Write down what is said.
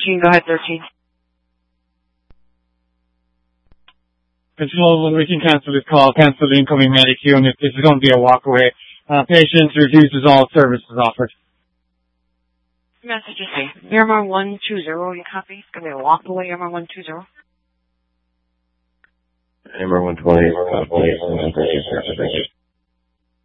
13. Go ahead, 13. Control, we can cancel this call, cancel the incoming medic unit. This is going to be a walkaway. Patient refuses all services offered. Message is Irma 120, you copy? It's going to be a walkaway, Irma 120. Irma 120, copy.